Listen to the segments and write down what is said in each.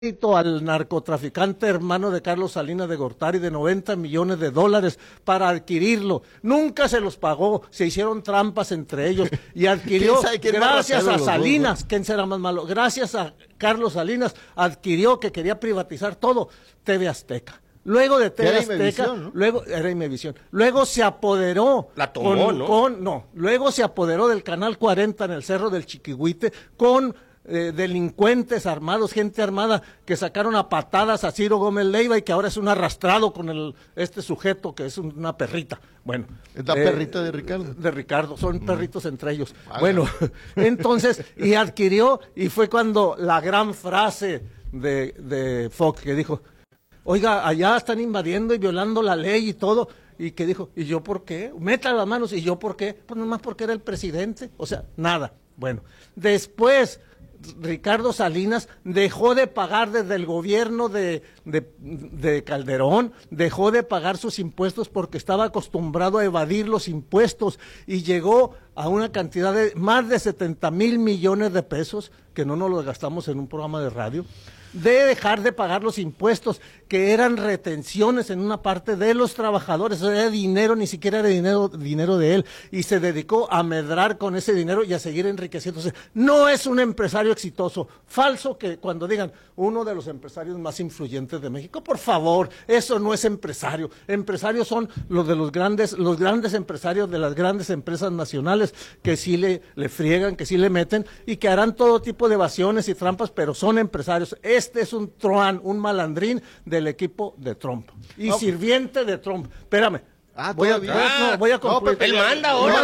al narcotraficante hermano de Carlos Salinas de Gortari de $90 millones para adquirirlo. Nunca se los pagó, se hicieron trampas entre ellos y adquirió, gracias a Salinas, ¿quién será más malo? Gracias a Carlos Salinas, adquirió, que quería privatizar todo, TV Azteca. Luego de TV Azteca, ¿no? Luego era Imevisión. Luego se apoderó. La tomó, ¿no? Luego se apoderó del Canal 40 en el Cerro del Chiquihuite con delincuentes armados, gente armada que sacaron a patadas a Ciro Gómez Leiva y que ahora es un arrastrado con este sujeto que es una perrita. Bueno, es la perrita de Ricardo. De Ricardo, son perritos entre ellos. Bueno, entonces, y adquirió, y fue cuando la gran frase de Fox que dijo: oiga, allá están invadiendo y violando la ley y todo. Y que dijo, ¿y yo por qué? Meta las manos, ¿y yo por qué? Pues nomás porque era el presidente. O sea, nada. Bueno, después Ricardo Salinas dejó de pagar desde el gobierno de Calderón, dejó de pagar sus impuestos porque estaba acostumbrado a evadir los impuestos y llegó a una cantidad de más de 70,000 millones de pesos, que no nos los gastamos en un programa de radio, de dejar de pagar los impuestos, que eran retenciones en una parte de los trabajadores. Eso era dinero, ni siquiera era dinero de él, y se dedicó a medrar con ese dinero y a seguir enriqueciéndose. No es un empresario exitoso. Falso que cuando digan uno de los empresarios más influyentes de México, por favor, eso no es empresario. Empresarios son los grandes empresarios de las grandes empresas nacionales, que sí le friegan, que sí le meten y que harán todo tipo de evasiones y trampas, pero son empresarios. Este es un truán, un malandrín del equipo de Trump y sirviente de Trump. Espérame. Voy a concluir. Él manda ahora.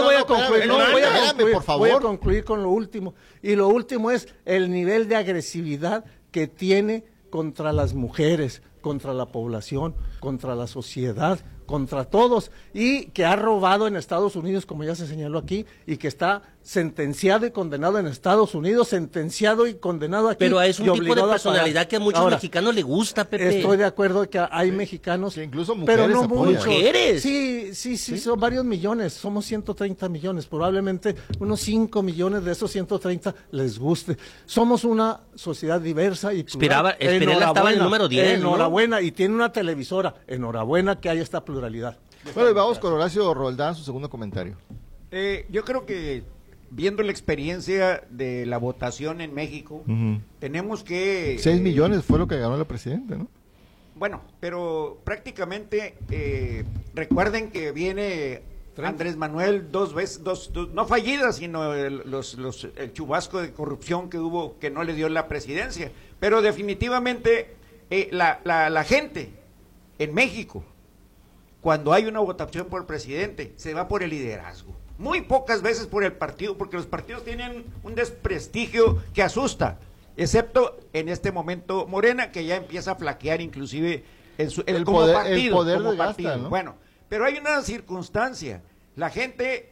Voy a concluir con lo último. Y lo último es el nivel de agresividad que tiene contra las mujeres, contra la población, contra la sociedad, contra todos, y que ha robado en Estados Unidos, como ya se señaló aquí, y que está sentenciado y condenado en Estados Unidos, sentenciado y condenado aquí. Pero es un tipo de personalidad que a muchos mexicanos le gusta, Pepe. Estoy de acuerdo que hay mexicanos, que incluso mujeres, pero no muchos. ¿Mujeres? Sí, son varios millones, somos 130 millones, probablemente unos 5 millones de esos 130 les guste. Somos una sociedad diversa y plural. Esperela estaba en el número 10, enhorabuena, ¿no? Y tiene una televisora, enhorabuena que haya esta pluralidad. Bueno, y vamos con Horacio Roldán, su segundo comentario. Yo creo que viendo la experiencia de la votación en México, tenemos que... 6 millones fue lo que ganó la presidenta, ¿no? Bueno, pero prácticamente recuerden que viene Andrés Manuel dos veces, no fallidas, sino el chubasco de corrupción que hubo, que no le dio la presidencia. Pero definitivamente la gente en México, cuando hay una votación por presidente, se va por el liderazgo. Muy pocas veces por el partido, porque los partidos tienen un desprestigio que asusta, excepto en este momento Morena, que ya empieza a flaquear inclusive como partido. ¿No? Bueno, pero hay una circunstancia, la gente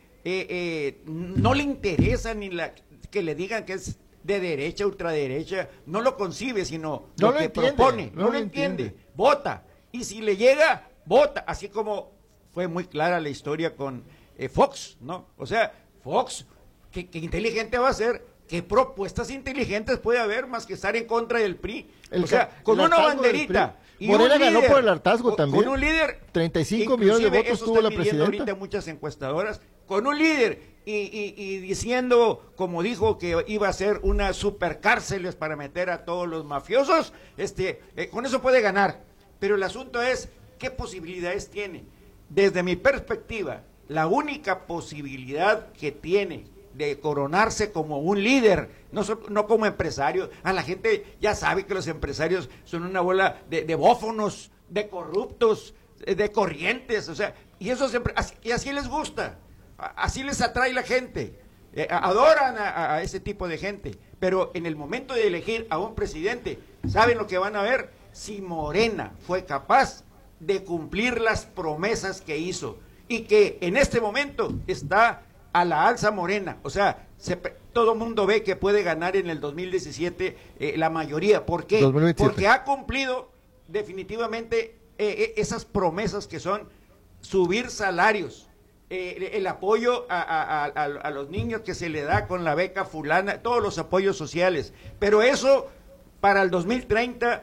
no le interesa que le digan que es de derecha, ultraderecha, no lo concibe, sino no lo que propone, no lo entiende, vota, y si le llega, vota, así como fue muy clara la historia con Fox, ¿no? O sea, Fox, ¿qué inteligente va a ser? ¿Qué propuestas inteligentes puede haber más que estar en contra del PRI? O sea, con una banderita. Y Morena ganó por el hartazgo también. Con un líder. 35 millones de votos tuvo la presidenta. Ahorita muchas encuestadoras. Con un líder y diciendo, como dijo, que iba a ser una supercárceles para meter a todos los mafiosos, con eso puede ganar. Pero el asunto es, ¿qué posibilidades tiene? Desde mi perspectiva, la única posibilidad que tiene de coronarse como un líder, no como empresario. A la gente ya sabe que los empresarios son una bola de bófonos, de corruptos, de corrientes, o sea, y eso siempre, y así les gusta, así les atrae la gente, adoran a ese tipo de gente. Pero en el momento de elegir a un presidente, ¿saben lo que van a ver? Si Morena fue capaz de cumplir las promesas que hizo, y que en este momento está a la alza Morena, o sea, todo el mundo ve que puede ganar en el 2017 la mayoría. ¿Por qué? 2027. Porque ha cumplido definitivamente esas promesas que son subir salarios, el apoyo a los niños que se le da con la beca fulana, todos los apoyos sociales, pero eso para el 2030